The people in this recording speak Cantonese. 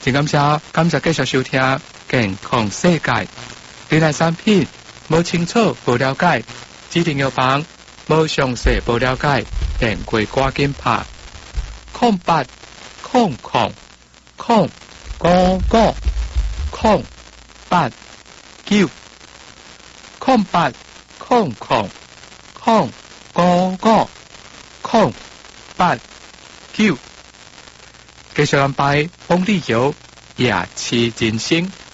真感謝繼續收聽健康世界。你來產品無清楚、無了解，指定藥房無詳細、無了解，電話趕緊拍0800 8899 繼續安排鳳梨油、夜市人參、